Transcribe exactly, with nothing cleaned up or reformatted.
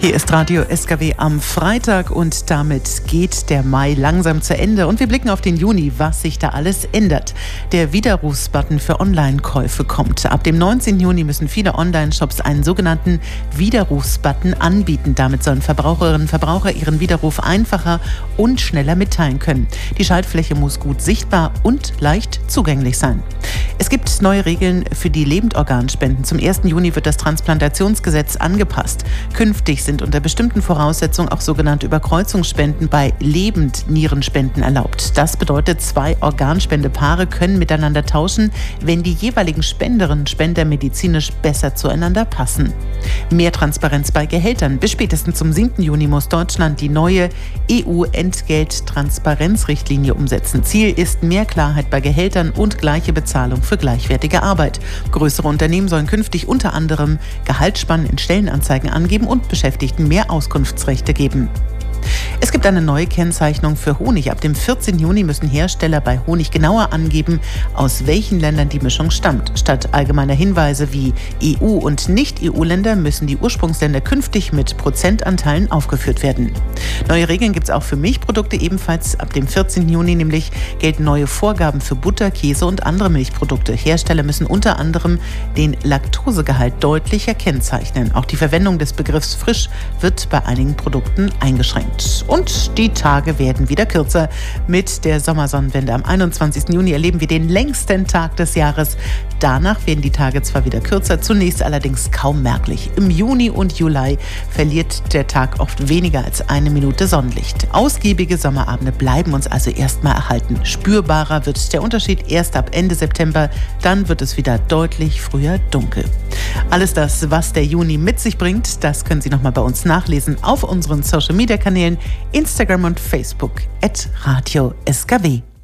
Hier ist Radio S K W am Freitag und damit geht der Mai langsam zu Ende und wir blicken auf den Juni, was sich da alles ändert. Der Widerrufsbutton für Online-Käufe kommt. Ab dem neunzehnten Juni müssen viele Online-Shops einen sogenannten Widerrufsbutton anbieten. Damit sollen Verbraucherinnen und Verbraucher ihren Widerruf einfacher und schneller mitteilen können. Die Schaltfläche muss gut sichtbar und leicht zugänglich sein. Es gibt neue Regeln für die Lebendorganspenden. Zum ersten Juni wird das Transplantationsgesetz angepasst. Künftig sind unter bestimmten Voraussetzungen auch sogenannte Überkreuzungsspenden bei Lebendnierenspenden erlaubt. Das bedeutet, zwei Organspendepaare können miteinander tauschen, wenn die jeweiligen Spenderinnen und Spender medizinisch besser zueinander passen. Mehr Transparenz bei Gehältern. Bis spätestens zum siebten Juni muss Deutschland die neue E U-Entgelttransparenzrichtlinie umsetzen. Ziel ist mehr Klarheit bei Gehältern und gleiche Bezahlung für gleichwertige Arbeit. Größere Unternehmen sollen künftig unter anderem Gehaltsspannen in Stellenanzeigen angeben und Beschäftigten mehr Auskunftsrechte geben. Es gibt eine neue Kennzeichnung für Honig. Ab dem vierzehnten Juni müssen Hersteller bei Honig genauer angeben, aus welchen Ländern die Mischung stammt. Statt allgemeiner Hinweise wie E U- und Nicht-E U-Länder müssen die Ursprungsländer künftig mit Prozentanteilen aufgeführt werden. Neue Regeln gibt es auch für Milchprodukte ebenfalls. Ab dem vierzehnten Juni nämlich gelten neue Vorgaben für Butter, Käse und andere Milchprodukte. Hersteller müssen unter anderem den Laktosegehalt deutlicher kennzeichnen. Auch die Verwendung des Begriffs frisch wird bei einigen Produkten eingeschränkt. Und die Tage werden wieder kürzer. Mit der Sommersonnenwende am einundzwanzigsten Juni erleben wir den längsten Tag des Jahres. Danach werden die Tage zwar wieder kürzer, zunächst allerdings kaum merklich. Im Juni und Juli verliert der Tag oft weniger als eine Minute Sonnenlicht. Ausgiebige Sommerabende bleiben uns also erstmal erhalten. Spürbarer wird der Unterschied erst ab Ende September. Dann wird es wieder deutlich früher dunkel. Alles das, was der Juni mit sich bringt, das können Sie nochmal bei uns nachlesen auf unseren Social-Media-Kanälen Instagram und Facebook at Radio S K W.